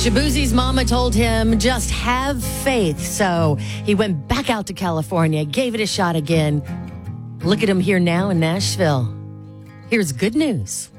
Shabuzi's mama told him, just have faith. So he went back out to California, gave it a shot again. Look at him here now in Nashville. Here's good news.